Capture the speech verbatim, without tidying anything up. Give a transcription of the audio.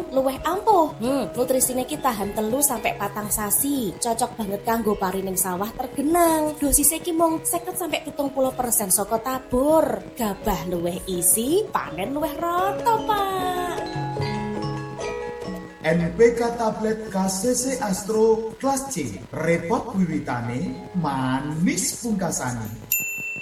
sing luwih ampuh. Hmm, nutrisine iki tahan telu sampai patang sasi. Cocok banget kanggo parining sawah tergenang. Dosisnya iki mung seket sampai pitung puluh persen saka tabur. Gabah luwih isi, panen luwih rata, Pak. N P K tablet K C C Astro kelas C, repot wiwitane, manis pungkasane.